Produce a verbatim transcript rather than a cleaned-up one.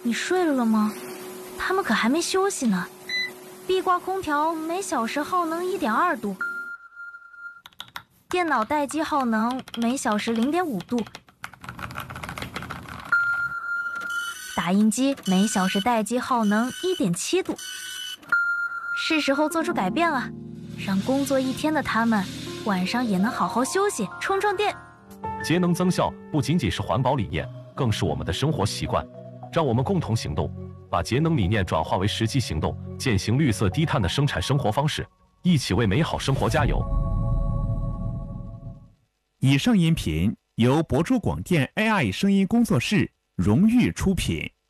你睡了吗？他们可还没休息呢。壁挂空调每小时耗能 一点二度，电脑待机耗能每小时 零点五度，打印机每小时待机耗能 一点七度。是时候做出改变了，让工作一天的他们晚上也能好好休息，充充电。 节能增效不仅仅是环保理念，更是我们的生活习惯。让我们共同行动，把节能理念转化为实际行动，践行绿色低碳的生产生活方式，一起为美好生活加油。 以上音频由博珠广电 A I 声音工作室荣誉出品。